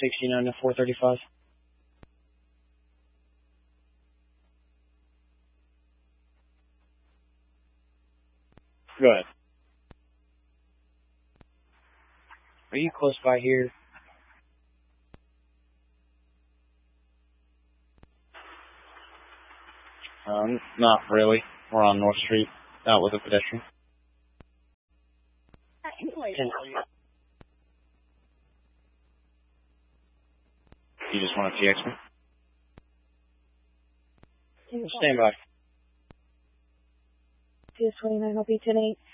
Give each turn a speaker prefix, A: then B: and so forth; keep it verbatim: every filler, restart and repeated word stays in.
A: sixty-nine to four thirty-five. Go ahead. Are you close by here? Um, not really. We're on North Street, out with a pedestrian. You just want to T X me? Stand by.
B: two twenty-nine will be ten eight.